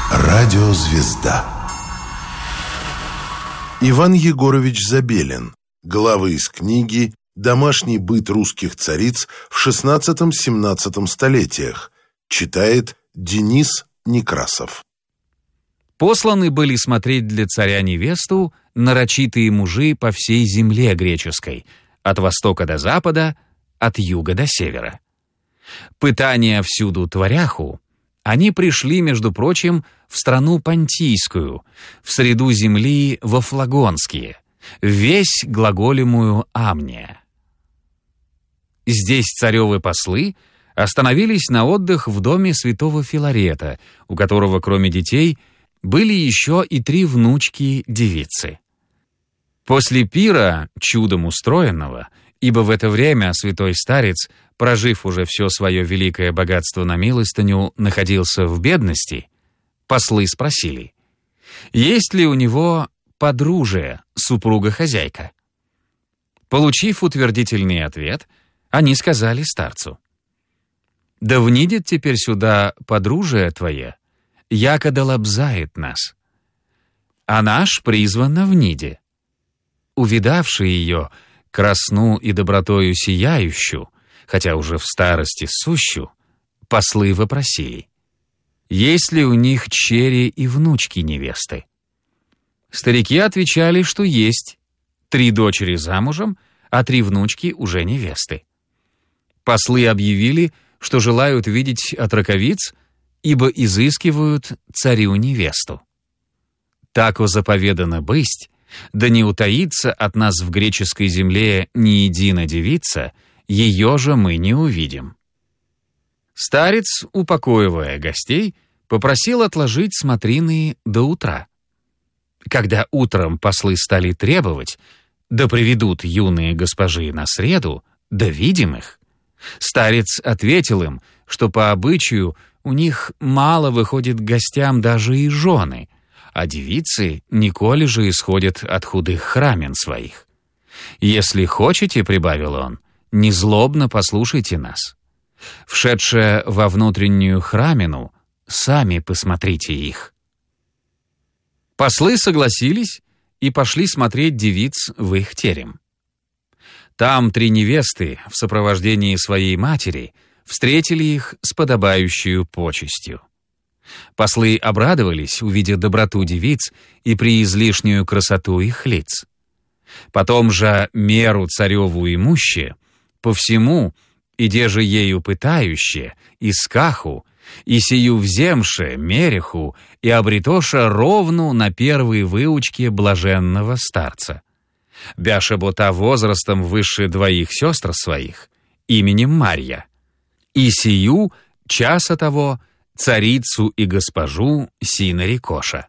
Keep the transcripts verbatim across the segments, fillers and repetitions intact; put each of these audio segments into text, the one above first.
Радиозвезда. Иван Егорович Забелин. Главы из книги «Домашний быт русских цариц в шестнадцатом-семнадцатом столетиях». Читает Денис Некрасов. Посланы были смотреть для царя невесту нарочитые мужи по всей земле греческой, от востока до запада, от юга до севера. Пытания всюду творяху, они пришли, между прочим, в страну Понтийскую, в среду земли во Флагонские, в весь глаголемую Амния. Здесь царевы послы остановились на отдых в доме святого Филарета, у которого, кроме детей, были еще и три внучки-девицы. После пира, чудом устроенного, ибо в это время святой старец, прожив уже все свое великое богатство на милостыню, находился в бедности, послы спросили, есть ли у него подружия, супруга-хозяйка. Получив утвердительный ответ, они сказали старцу, «Да внидет теперь сюда подружия твоя, якода лобзает нас. А наш призвана в ниде». Увидавший ее, красну и добротою сияющую, хотя уже в старости сущу, послы вопросили, есть ли у них чери и внучки невесты. Старики отвечали, что есть, три дочери замужем, а три внучки уже невесты. Послы объявили, что желают видеть отроковиц, ибо изыскивают царю невесту. Тако заповедано бысть, да не утаится от нас в греческой земле ни едина девица, ее же мы не увидим. Старец, упокоивая гостей, попросил отложить смотрины до утра. Когда утром послы стали требовать, да приведут юные госпожи на среду, да видим их, старец ответил им, что по обычаю у них мало выходит к гостям даже и жены, а девицы николи же исходят от худых храмен своих. «Если хотите, — прибавил он, — незлобно послушайте нас. Вшедшие во внутреннюю храмину, сами посмотрите их». Послы согласились и пошли смотреть девиц в их терем. Там три невесты в сопровождении своей матери встретили их с подобающей почестью. Послы обрадовались, увидя доброту девиц и преизлишнюю красоту их лиц. Потом же меру цареву имуще, по всему, иде же ею пытающе, и скаху, и сию вземше, мереху, и обретоша ровну на первой выучке блаженного старца. Бяше бота возрастом выше двоих сестр своих, именем Марья. И сию, часа того, царицу и госпожу сина рекоша.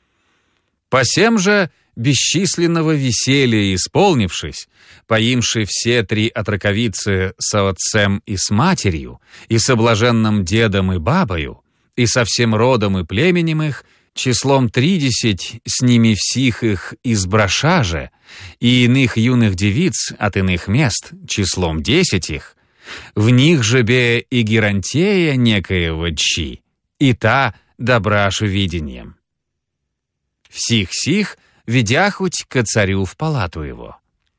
Посем же, бесчисленного веселья исполнившись, поимши все три отроковицы со отцем и с матерью, и со блаженным дедом и бабою, и со всем родом и племенем их, числом тридесять с ними всех их из брошажа, и иных юных девиц от иных мест, числом десять их, в них же бе и Герантея некоего чи, и та добрашу видением. Всих сих ведя хоть ко царю в палату его.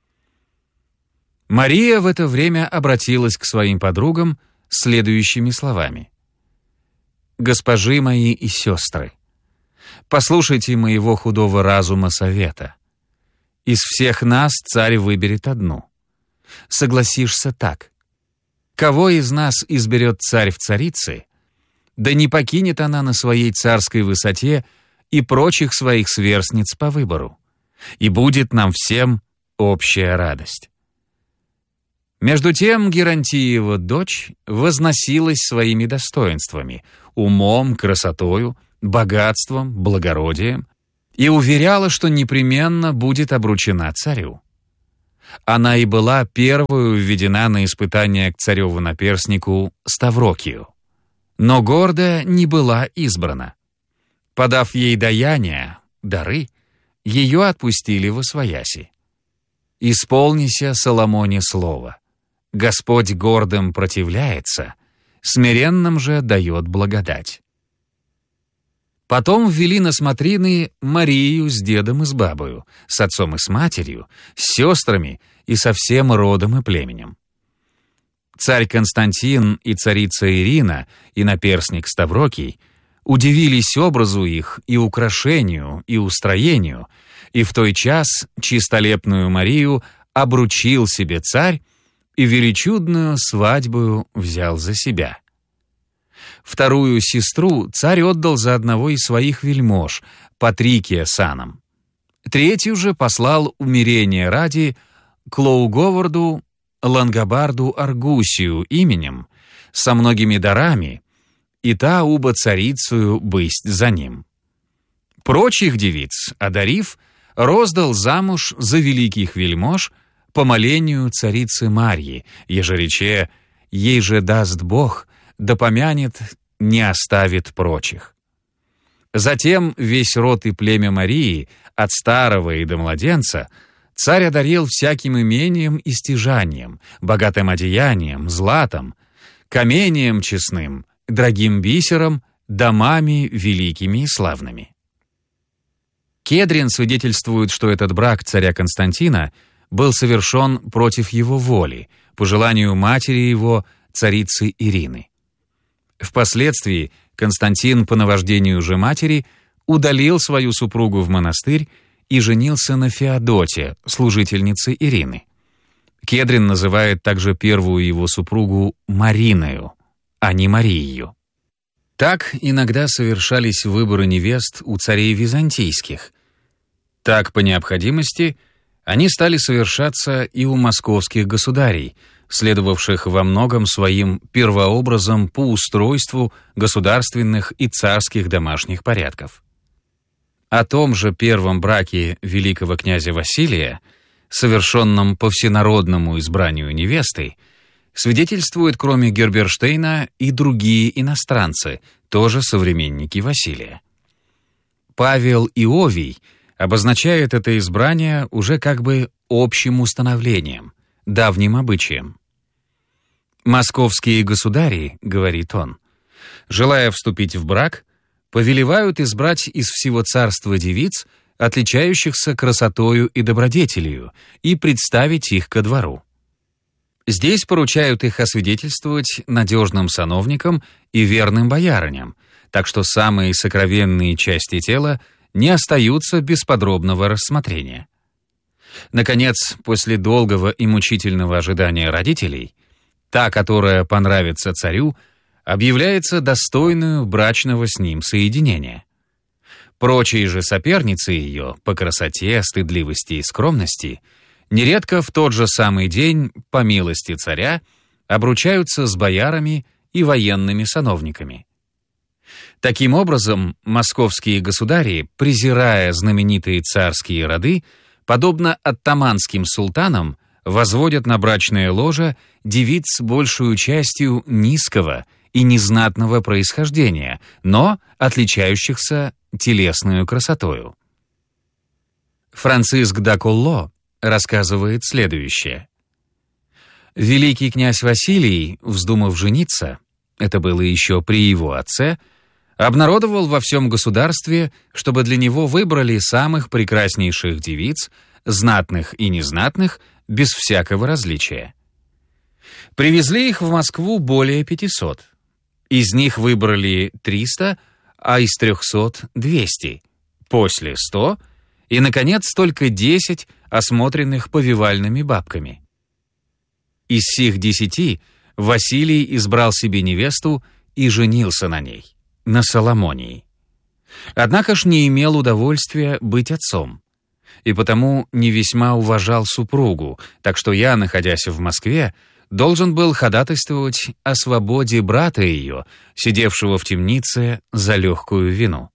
Мария в это время обратилась к своим подругам следующими словами. «Госпожи мои и сестры, послушайте моего худого разума совета. Из всех нас царь выберет одну. Согласишься так. Кого из нас изберет царь в царице, да не покинет она на своей царской высоте и прочих своих сверстниц по выбору, и будет нам всем общая радость». Между тем Герантиева дочь возносилась своими достоинствами, умом, красотою, богатством, благородием, и уверяла, что непременно будет обручена царю. Она и была первую введена на испытание к цареву наперснику Ставрокию. Но гордая не была избрана. Подав ей даяние, дары, ее отпустили восвояси. «Исполнися, Соломоне, слово. Господь гордым противляется, смиренным же дает благодать». Потом ввели на смотрины Марию с дедом и с бабою, с отцом и с матерью, с сестрами и со всем родом и племенем. Царь Константин и царица Ирина и наперсник Ставрокий удивились образу их и украшению, и устроению, и в той час чистолепную Марию обручил себе царь и величудную свадьбу взял за себя. Вторую сестру царь отдал за одного из своих вельмож, Патрикия саном. Третью же послал умирения ради к Лоуговарду Лангобарду Аргусию именем, со многими дарами, и та уба царицею бысть за ним. Прочих девиц, одарив, роздал замуж за великих вельмож по молению царицы Марьи, ежерече «Ей же даст Бог, да помянет, не оставит прочих». Затем весь род и племя Марии, от старого и до младенца, царь одарил всяким имением и стяжанием, богатым одеянием, златом, камением честным, дорогим бисером, домами великими и славными. Кедрин свидетельствует, что этот брак царя Константина был совершен против его воли, по желанию матери его, царицы Ирины. Впоследствии Константин по навождению же матери удалил свою супругу в монастырь и женился на Феодоте, служительнице Ирины. Кедрин называет также первую его супругу Мариною, а не Марией. Так иногда совершались выборы невест у царей византийских. Так, по необходимости, они стали совершаться и у московских государей, следовавших во многом своим первообразом по устройству государственных и царских домашних порядков. О том же первом браке великого князя Василия, совершенном по всенародному избранию невесты, свидетельствуют кроме Герберштейна и другие иностранцы, тоже современники Василия. Павел и Овий обозначают это избрание уже как бы общим установлением, давним обычаем. «Московские государи, — говорит он, — желая вступить в брак, повелевают избрать из всего царства девиц, отличающихся красотою и добродетелью, и представить их ко двору. Здесь поручают их освидетельствовать надежным сановникам и верным боярыням, так что самые сокровенные части тела не остаются без подробного рассмотрения. Наконец, после долгого и мучительного ожидания родителей, та, которая понравится царю, объявляется достойную брачного с ним соединения. Прочие же соперницы ее по красоте, стыдливости и скромности нередко в тот же самый день, по милости царя, обручаются с боярами и военными сановниками. Таким образом, московские государи, презирая знаменитые царские роды, подобно оттаманским султанам, возводят на брачное ложе девиц большую частью низкого и незнатного происхождения, но отличающихся телесную красотою. Франциск да Колло рассказывает следующее. Великий князь Василий, вздумав жениться, это было еще при его отце, обнародовал во всем государстве, чтобы для него выбрали самых прекраснейших девиц, знатных и незнатных, без всякого различия. Привезли их в Москву более пятисот. Из них выбрали триста, а из трехсот — двести, после сто, и, наконец, только десять, осмотренных повивальными бабками. Из сих десяти Василий избрал себе невесту и женился на ней, на Соломонии. Однако ж не имел удовольствия быть отцом, и потому не весьма уважал супругу, так что я, находясь в Москве, должен был ходатайствовать о свободе брата ее, сидевшего в темнице за легкую вину.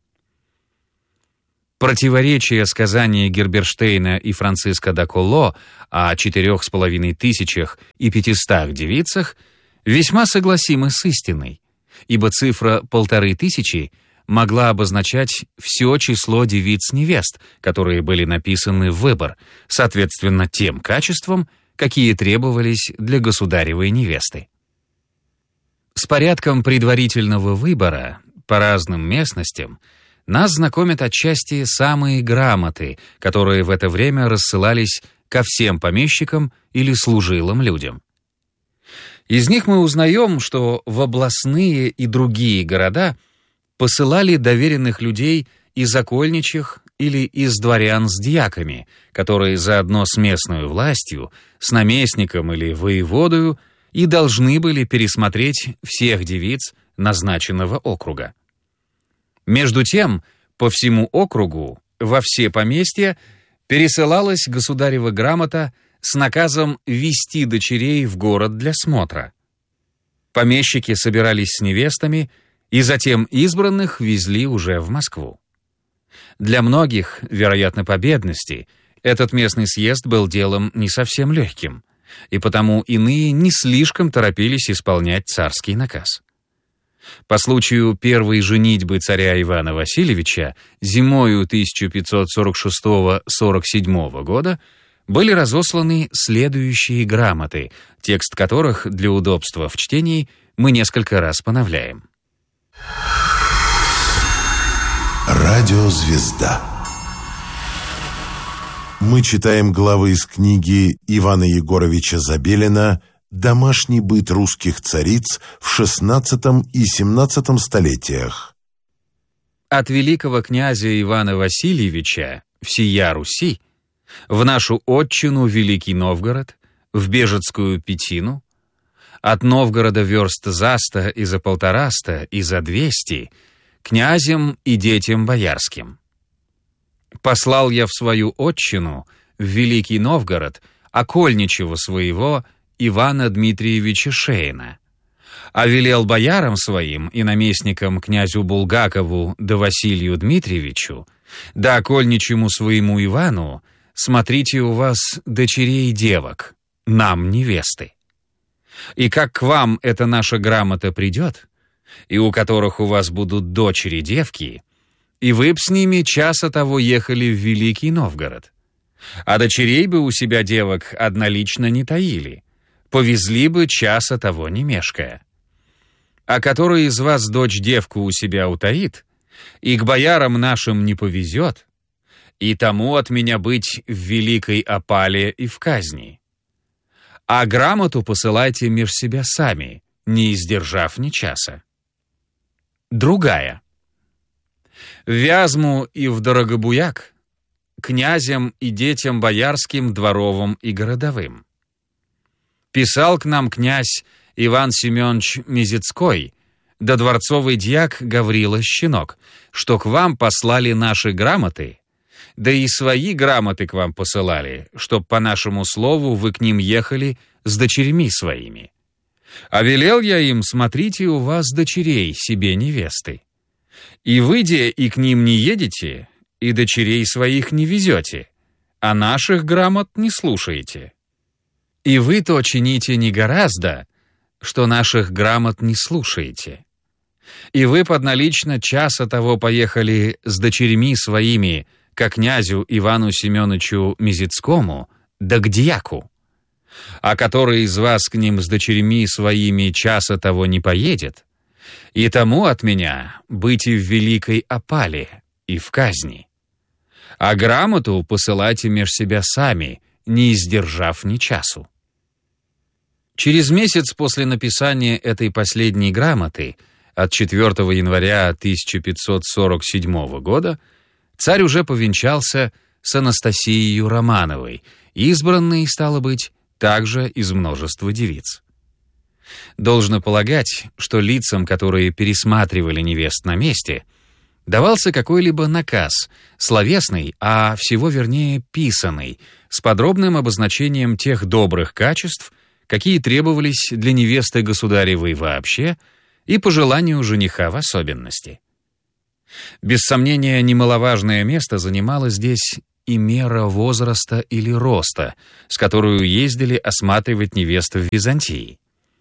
Противоречие сказания Герберштейна и Франциска да Колло о четырех с половиной тысячах и пятистах девицах весьма согласимы с истиной, ибо цифра полторы тысячи могла обозначать все число девиц-невест, которые были написаны в выбор, соответственно тем качествам, какие требовались для государевой невесты. С порядком предварительного выбора по разным местностям нас знакомят отчасти самые грамоты, которые в это время рассылались ко всем помещикам или служилым людям. Из них мы узнаем, что в областные и другие города посылали доверенных людей из окольничих или из дворян с дьяками, которые заодно с местной властью, с наместником или воеводою и должны были пересмотреть всех девиц назначенного округа. Между тем, по всему округу, во все поместья, пересылалась государева грамота с наказом вести дочерей в город для смотра. Помещики собирались с невестами, и затем избранных везли уже в Москву. Для многих, вероятно, по бедности, этот местный съезд был делом не совсем легким, и потому иные не слишком торопились исполнять царский наказ. По случаю первой женитьбы царя Ивана Васильевича зимою тысяча пятьсот сорок шестого — сорок седьмого года были разосланы следующие грамоты, текст которых для удобства в чтении мы несколько раз поновляем. Радиозвезда. Мы читаем главы из книги Ивана Егоровича Забелина «Домашний быт русских цариц в шестнадцатом и семнадцатом столетиях». От великого князя Ивана Васильевича всея Руси в нашу отчину Великий Новгород, в Бежецкую Пятину, от Новгорода верст за сто и за полтораста и за двести, князем и детям боярским. Послал я в свою отчину, в Великий Новгород, окольничего своего Ивана Дмитриевича Шейна, а велел боярам своим и наместникам князю Булгакову да Василию Дмитриевичу, да окольничему своему Ивану, смотрите у вас дочерей девок, нам невесты. И как к вам эта наша грамота придет, и у которых у вас будут дочери-девки, и вы б с ними часа того ехали в Великий Новгород, а дочерей бы у себя девок однолично не таили, повезли бы часа того не мешкая. А который из вас дочь-девку у себя утаит, и к боярам нашим не повезет, и тому от меня быть в великой опале и в казни. А грамоту посылайте меж себя сами, не издержав ни часа. Другая. В Вязьму и в Дорогобуяк, князям и детям боярским, дворовым и городовым. Писал к нам князь Иван Семенович Мезецкой, да дворцовый дьяк Гаврила Щенок, что к вам послали наши грамоты, да и свои грамоты к вам посылали, чтоб по нашему слову вы к ним ехали с дочерьми своими. А велел я им, смотрите у вас дочерей себе невесты. И выйдя и к ним не едете, и дочерей своих не везете, а наших грамот не слушаете. И вы то чините не гораздо, что наших грамот не слушаете. И вы подналично часа того поехали с дочерьми своими ко князю Ивану Семеновичу Мезецкому, да к дьяку. А который из вас к ним с дочерьми своими часа того не поедет, и тому от меня быть и в великой опале, и в казни. А грамоту посылайте меж себя сами, не издержав ни часу. Через месяц после написания этой последней грамоты, от четвёртого января тысяча пятьсот сорок седьмого года, царь уже повенчался с Анастасией Романовой, избранной, стало быть, также из множества девиц. Должно полагать, что лицам, которые пересматривали невест на месте, давался какой-либо наказ, словесный, а всего вернее писанный, с подробным обозначением тех добрых качеств, какие требовались для невесты государевой вообще и по желанию жениха в особенности. Без сомнения, немаловажное место занимало здесь и мера возраста или роста, с которой ездили осматривать невест в Византии.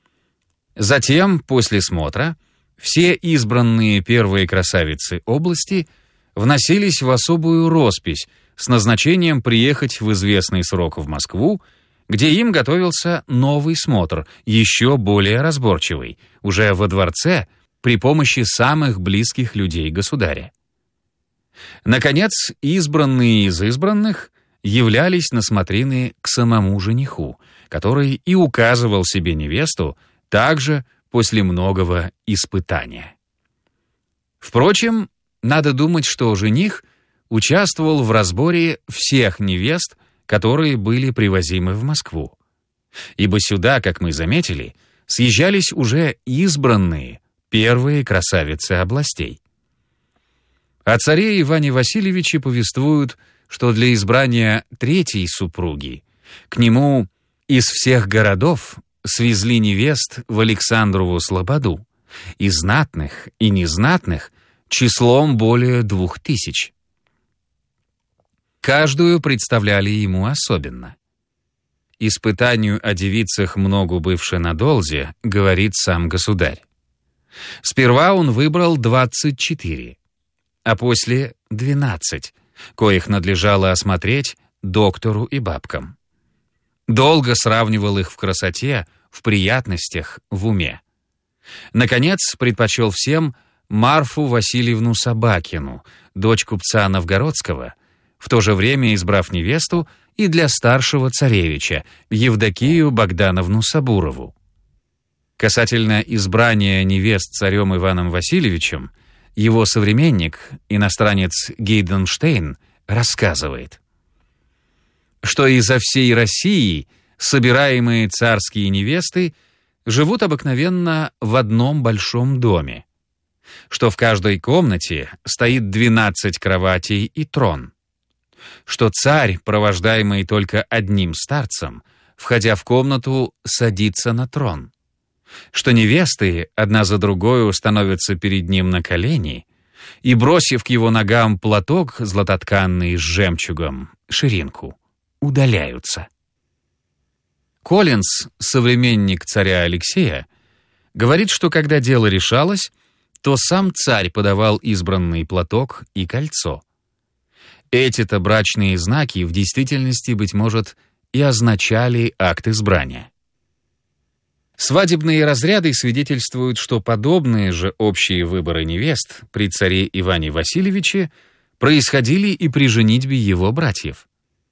Затем, после смотра, все избранные первые красавицы области вносились в особую роспись с назначением приехать в известный срок в Москву, где им готовился новый смотр, еще более разборчивый, уже во дворце, при помощи самых близких людей государя. Наконец, избранные из избранных являлись на смотрины к самому жениху, который и указывал себе невесту также после многого испытания. Впрочем, надо думать, что жених участвовал в разборе всех невест, которые были привозимы в Москву. Ибо сюда, как мы заметили, съезжались уже избранные, первые красавицы областей. О царе Иване Васильевиче повествуют, что для избрания третьей супруги к нему из всех городов свезли невест в Александрову слободу, и знатных, и незнатных числом более двух тысяч. Каждую представляли ему особенно. «Испытанию о девицах многу бывше на долзе», говорит сам государь. Сперва он выбрал двадцать четыре, а после двенадцать, коих надлежало осмотреть доктору и бабкам. Долго сравнивал их в красоте, в приятностях, в уме. Наконец, предпочел всем Марфу Васильевну Собакину, дочь купца Новгородского, в то же время избрав невесту и для старшего царевича, Евдокию Богдановну Сабурову. Касательно избрания невест царем Иваном Васильевичем, его современник, иностранец Гейденштейн, рассказывает, что изо всей России собираемые царские невесты живут обыкновенно в одном большом доме, что в каждой комнате стоит двенадцать кроватей и трон, что царь, провождаемый только одним старцем, входя в комнату, садится на трон, что невесты одна за другой становятся перед ним на колени и, бросив к его ногам платок златотканный с жемчугом, ширинку, удаляются. Коллинз, современник царя Алексея, говорит, что когда дело решалось, то сам царь подавал избранный платок и кольцо. Эти-то брачные знаки в действительности, быть может, и означали акт избрания. Свадебные разряды свидетельствуют, что подобные же общие выборы невест при царе Иване Васильевиче происходили и при женитьбе его братьев.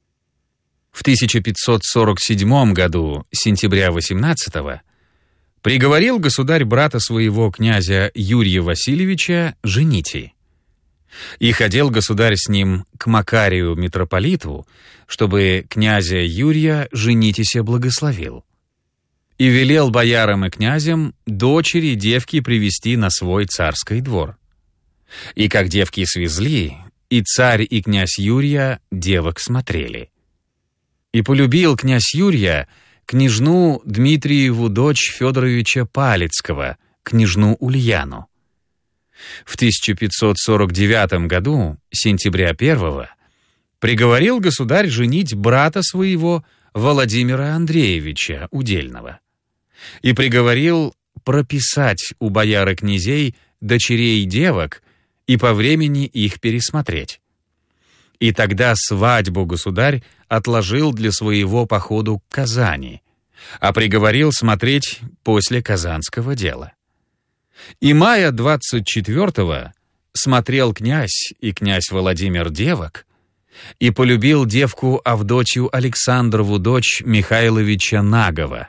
В тысяча пятьсот сорок седьмом году, сентября восемнадцатого, приговорил государь брата своего князя Юрия Васильевича жените. И ходил государь с ним к Макарию митрополиту, чтобы князя Юрия женитеся благословил. И велел боярам и князям дочери девки привести на свой царский двор. И как девки свезли, и царь, и князь Юрия девок смотрели. И полюбил князь Юрия княжну Дмитриеву дочь Федоровича Палецкого, княжну Ульяну. В тысяча пятьсот сорок девятом году, сентября первого, приговорил государь женить брата своего Владимира Андреевича Удельного и приговорил прописать у бояр и князей дочерей и девок и по времени их пересмотреть. И тогда свадьбу государь отложил для своего походу к Казани, а приговорил смотреть после казанского дела. И мая двадцать четвёртого смотрел князь и князь Владимир девок и полюбил девку Авдотью Александрову дочь Михайловича Нагова.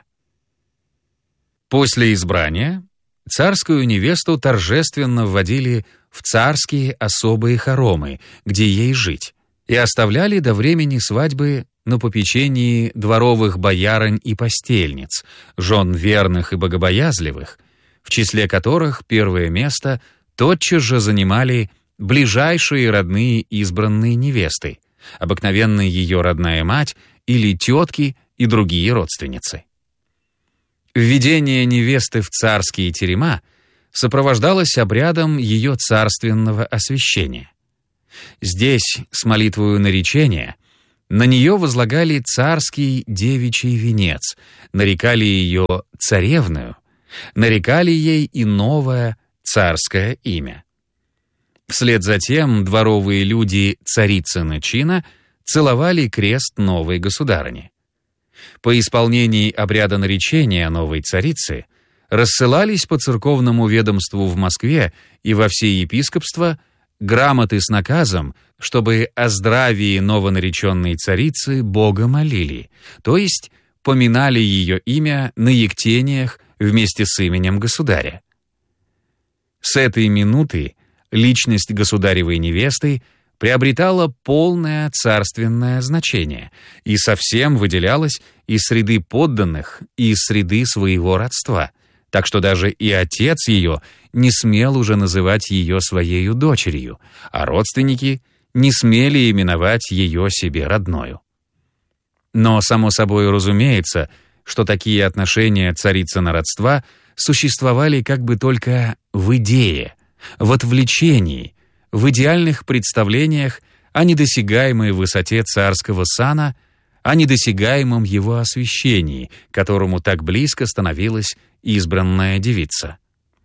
После избрания царскую невесту торжественно вводили в царские особые хоромы, где ей жить, и оставляли до времени свадьбы на попечении дворовых боярынь и постельниц, жен верных и богобоязливых, в числе которых первое место тотчас же занимали ближайшие родные избранные невесты, обыкновенно ее родная мать или тетки и другие родственницы. Введение невесты в царские терема сопровождалось обрядом ее царственного освящения. Здесь, с молитвою наречения, на нее возлагали царский девичий венец, нарекали ее царевною, нарекали ей и новое царское имя. Вслед за тем дворовые люди царицына чина целовали крест новой государыни. По исполнении обряда наречения новой царицы рассылались по церковному ведомству в Москве и во все епископства грамоты с наказом, чтобы о здравии новонареченной царицы Бога молили, то есть поминали ее имя на ектениях вместе с именем государя. С этой минуты личность государевой невесты приобретала полное царственное значение и совсем выделялась из среды подданных и из среды своего родства, так что даже и отец ее не смел уже называть ее своею дочерью, а родственники не смели именовать ее себе родною. Но, само собой разумеется, что такие отношения царицына-родства существовали как бы только в идее, в отвлечении, в идеальных представлениях о недосягаемой высоте царского сана, о недосягаемом его освящении, которому так близко становилась избранная девица.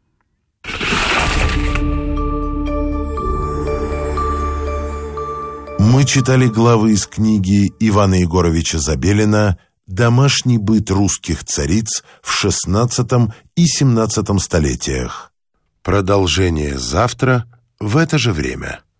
Мы читали главы из книги Ивана Егоровича Забелина «Домашний быт русских цариц в шестнадцатом и семнадцатом столетиях». Продолжение завтра в это же время.